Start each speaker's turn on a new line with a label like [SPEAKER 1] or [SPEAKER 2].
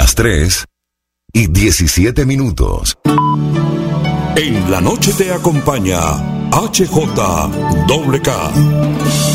[SPEAKER 1] Las 3:17.
[SPEAKER 2] En la noche te acompaña HJWK.